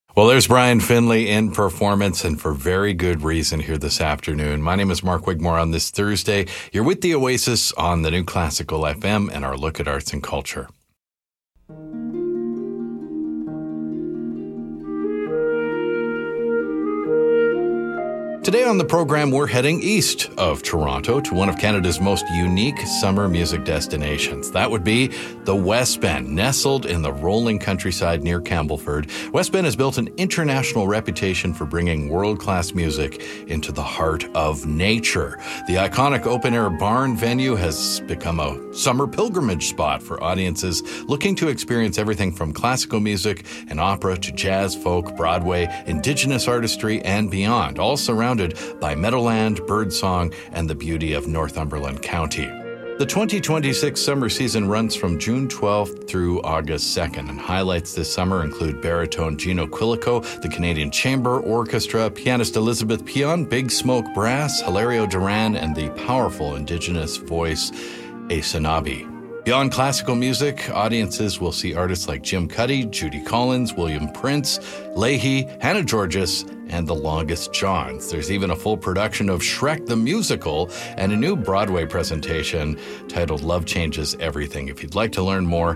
Well, there's Brian Finley in performance, and for very good reason here this afternoon. My name is Mark Wigmore. On this Thursday, you're with the Oasis on the New Classical FM and our look at arts and culture. Today on the program, we're heading east of Toronto to one of Canada's most unique summer music destinations. That would be the West Bend, nestled in the rolling countryside near Campbellford. West Bend has built an international reputation for bringing world-class music into the heart of nature. The iconic open-air barn venue has become a summer pilgrimage spot for audiences looking to experience everything from classical music and opera to jazz, folk, Broadway, Indigenous artistry, and beyond, all surrounded by meadowland, birdsong, and the beauty of Northumberland County. The 2026 summer season runs from June 12th through August 2nd, and highlights this summer include baritone Gino Quilico, the Canadian Chamber Orchestra, pianist Elizabeth Pion, Big Smoke Brass, Hilario Duran, and the powerful Indigenous voice Asanabi. Beyond classical music, audiences will see artists like Jim Cuddy, Judy Collins, William Prince, Leahy, Hannah Georges, and The Longest Johns. There's even a full production of Shrek the Musical and a new Broadway presentation titled Love Changes Everything. If you'd like to learn more,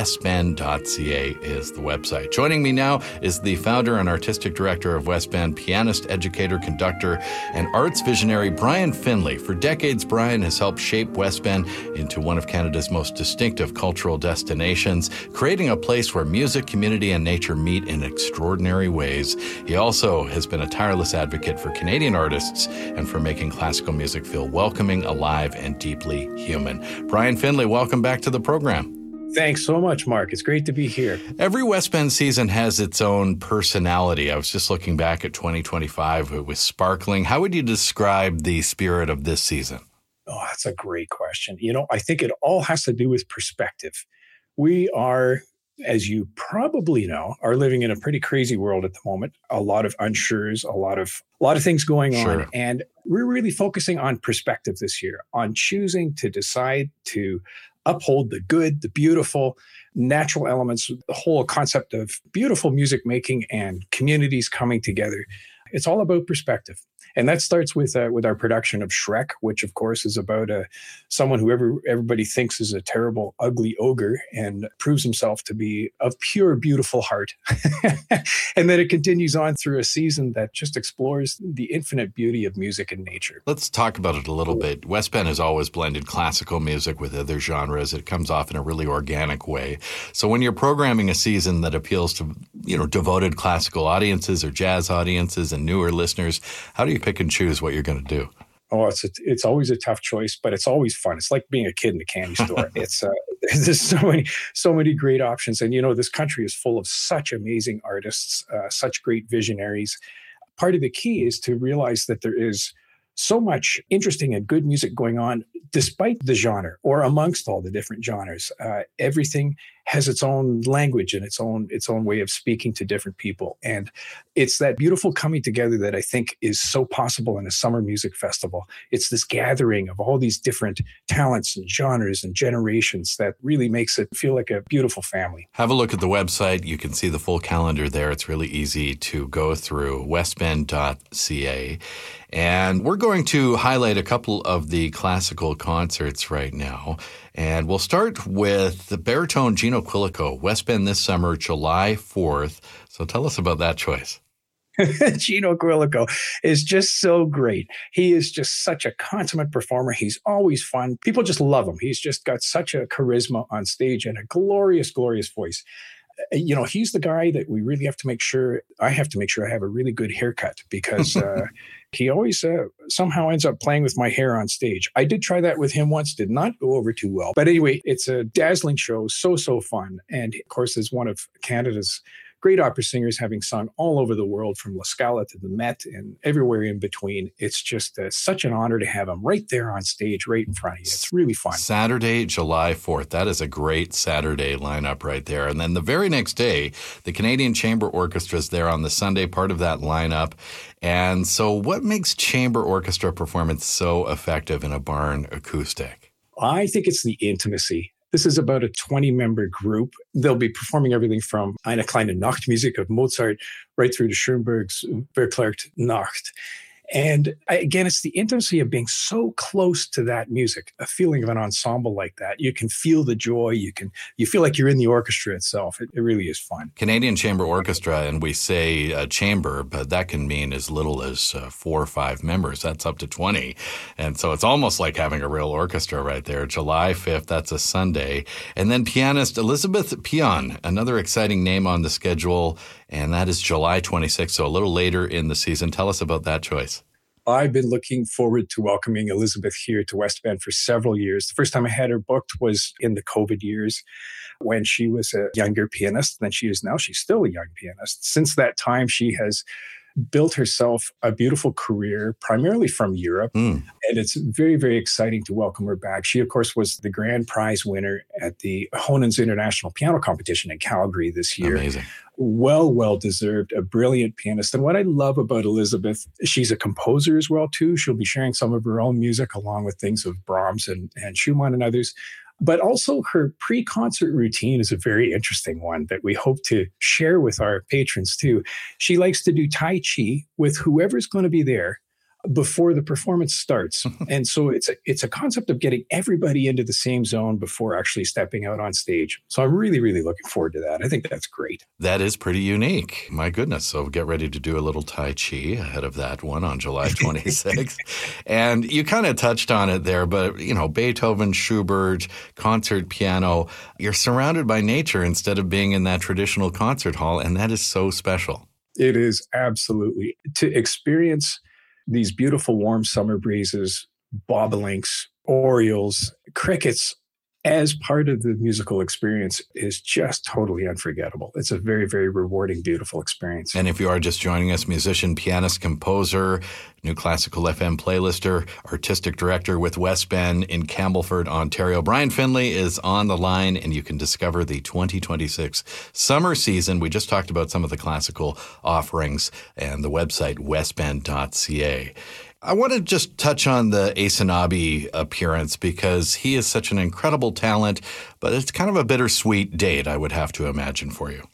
westbend.ca is the website. Joining me now is the founder and artistic director of West Bend, pianist, educator, conductor, and arts visionary Brian Finley. For decades, Brian has helped shape West Bend into one of Canada's most distinctive cultural destinations, creating a place where music, community, and nature meet in extraordinary ways. He also has been a tireless advocate for Canadian artists and for making classical music feel welcoming, alive, and deeply human. Brian Finley, welcome back to the program. Thanks so much, Mark. It's great to be here. Every West Bend season has its own personality. I was just looking back at 2025. It was sparkling. How would you describe the spirit of this season? Oh, that's a great question. I think it all has to do with perspective. We are, as you probably know, are living in a pretty crazy world at the moment. A lot of unsures, a lot of things going on. And we're really focusing on perspective this year, on choosing to decide to uphold the good, the beautiful, natural elements, the whole concept of beautiful music making and communities coming together. It's all about perspective. And that starts with our production of Shrek, which, of course, is about someone who everybody thinks is a terrible, ugly ogre and proves himself to be of pure, beautiful heart. And then it continues on through a season that just explores the infinite beauty of music and nature. Let's talk about it a little bit. West Bend has always blended classical music with other genres. It comes off in a really organic way. So when you're programming a season that appeals to, devoted classical audiences or jazz audiences and newer listeners, how do you pick and choose what you're going to do? Oh, it's always a tough choice, but it's always fun. It's like being a kid in a candy store. There's so many great options. And, this country is full of such amazing artists, such great visionaries. Part of the key is to realize that there is so much interesting and good music going on, despite the genre or amongst all the different genres. Everything has its own language and its own way of speaking to different people. And it's that beautiful coming together that I think is so possible in a summer music festival. It's this gathering of all these different talents and genres and generations that really makes it feel like a beautiful family. Have a look at the website. You can see the full calendar there. It's really easy to go through, westbend.ca. And we're going to highlight a couple of the classical concerts right now. And we'll start with the baritone Gino Quilico, West Bend this summer, July 4th. So tell us about that choice. Gino Quilico is just so great. He is just such a consummate performer. He's always fun. People just love him. He's just got such a charisma on stage and a glorious, glorious voice. He's the guy that we really have to make sure I have a really good haircut because he always somehow ends up playing with my hair on stage. I did try that with him once, did not go over too well. But anyway, it's a dazzling show, so fun. And of course, is one of Canada's great opera singers, having sung all over the world, from La Scala to the Met and everywhere in between. It's just such an honor to have him right there on stage, right in front of you. It's really fun. Saturday, July 4th. That is a great Saturday lineup right there. And then the very next day, the Canadian Chamber Orchestra is there on the Sunday, part of that lineup. And so what makes chamber orchestra performance so effective in a barn acoustic? I think it's the intimacy. This is about a 20-member group. They'll be performing everything from Eine kleine Nachtmusik of Mozart right through to Schoenberg's Verklärte Nacht. And again, it's the intimacy of being so close to that music, a feeling of an ensemble like that. You can feel the joy. You feel like you're in the orchestra itself. It really is fun. Canadian Chamber Orchestra, and we say chamber, but that can mean as little as 4 or 5 members. That's up to 20. And so it's almost like having a real orchestra right there. July 5th, that's a Sunday. And then pianist Elizabeth Pion, another exciting name on the schedule, and that is July 26th, so a little later in the season. Tell us about that choice. I've been looking forward to welcoming Elizabeth here to West Bend for several years. The first time I had her booked was in the COVID years when she was a younger pianist than she is now. She's still a young pianist. Since that time, she has built herself a beautiful career, primarily from Europe. And it's very, very exciting to welcome her back. She, of course, was the grand prize winner at the Honens International Piano Competition in Calgary this year. Amazing. Well deserved, a brilliant pianist. And what I love about Elizabeth, she's a composer as well, too. She'll be sharing some of her own music along with things of Brahms and Schumann and others. But also her pre-concert routine is a very interesting one that we hope to share with our patrons too. She likes to do Tai Chi with whoever's going to be there before the performance starts. And so it's a concept of getting everybody into the same zone before actually stepping out on stage. So I'm really, really looking forward to that. I think that's great. That is pretty unique. My goodness. So get ready to do a little Tai Chi ahead of that one on July 26th. And you kind of touched on it there, but, Beethoven, Schubert, concert piano, you're surrounded by nature instead of being in that traditional concert hall. And that is so special. It is absolutely. To experience these beautiful warm summer breezes, bobolinks, orioles, crickets as part of the musical experience is just totally unforgettable. It's a very, very rewarding, beautiful experience. And if you are just joining us, musician, pianist, composer, New Classical FM playlister, artistic director with West Bend in Campbellford, Ontario, Brian Finlay is on the line, and you can discover the 2026 summer season. We just talked about some of the classical offerings and the website westbend.ca. I want to just touch on the Aysanabee appearance because he is such an incredible talent, but it's kind of a bittersweet date, I would have to imagine, for you.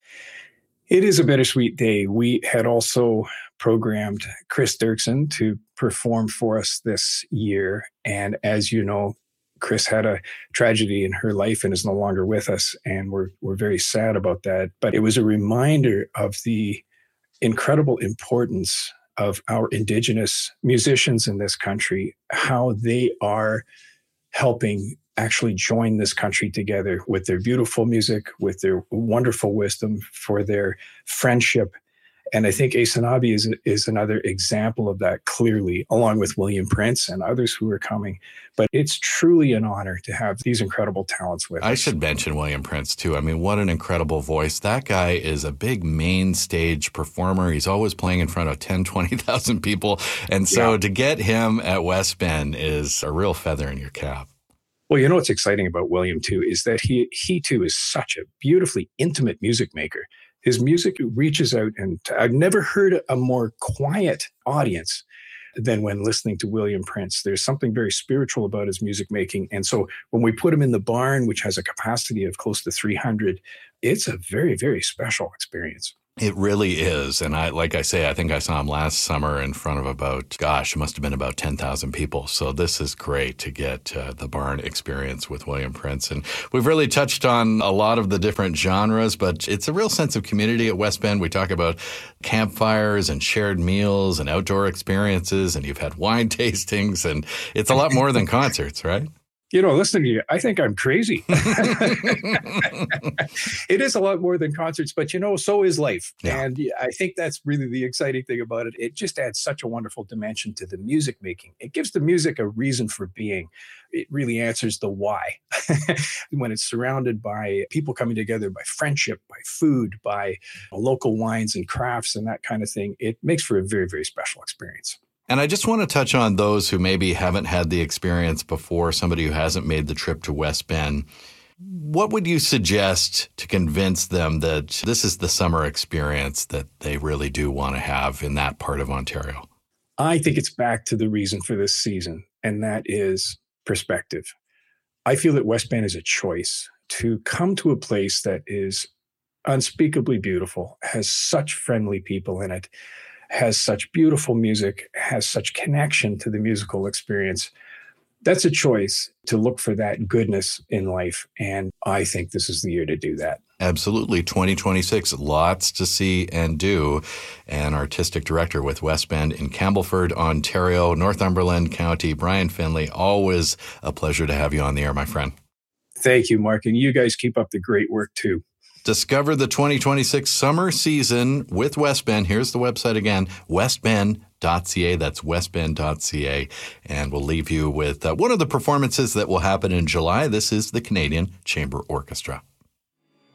It is a bittersweet day. We had also programmed Chris Dirksen to perform for us this year. And as you know, Chris had a tragedy in her life and is no longer with us. And we're very sad about that. But it was a reminder of the incredible importance of our Indigenous musicians in this country, how they are helping actually join this country together with their beautiful music, with their wonderful wisdom, for their friendship. And I think Aysanabee is another example of that clearly, along with William Prince and others who are coming. But it's truly an honor to have these incredible talents with us. I should mention William Prince, too. I mean, what an incredible voice. That guy is a big main stage performer. He's always playing in front of 10, 20,000 people. And so to get him at West Bend is a real feather in your cap. Well, you know what's exciting about William, too, is that he too is such a beautifully intimate music maker. His music reaches out, and I've never heard a more quiet audience than when listening to William Prince. There's something very spiritual about his music making. And so when we put him in the barn, which has a capacity of close to 300, it's a very, very special experience. It really is. And like I say, I think I saw him last summer in front of it must have been about 10,000 people. So this is great to get the barn experience with William Prince. And we've really touched on a lot of the different genres, but it's a real sense of community at West Bend. We talk about campfires and shared meals and outdoor experiences, and you've had wine tastings, and it's a lot more than concerts, right? Listening to you, I think I'm crazy. It is a lot more than concerts, but so is life. Yeah. And I think that's really the exciting thing about it. It just adds such a wonderful dimension to the music making. It gives the music a reason for being. It really answers the why. When it's surrounded by people coming together, by friendship, by food, by local wines and crafts and that kind of thing, it makes for a very, very special experience. And I just want to touch on those who maybe haven't had the experience before, somebody who hasn't made the trip to West Bend. What would you suggest to convince them that this is the summer experience that they really do want to have in that part of Ontario? I think it's back to the reason for this season, and that is perspective. I feel that West Bend is a choice to come to a place that is unspeakably beautiful, has such friendly people in it, has such beautiful music, has such connection to the musical experience. That's a choice to look for that goodness in life. And I think this is the year to do that. Absolutely. 2026, lots to see and do. And artistic director with West Bend in Campbellford, Ontario, Northumberland County, Brian Finley, always a pleasure to have you on the air, my friend. Thank you, Mark. And you guys keep up the great work too. Discover the 2026 summer season with West Bend. Here's the website again, westbend.ca. That's westbend.ca. And we'll leave you with one of the performances that will happen in July. This is the Canadian Chamber Orchestra.